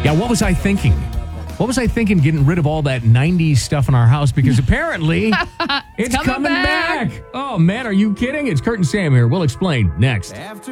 Yeah, what was I thinking? What was I thinking getting rid of all that 90s stuff in our house? Because apparently it's coming back. Oh, man, are you kidding? It's Kurt and Sam here. We'll explain next.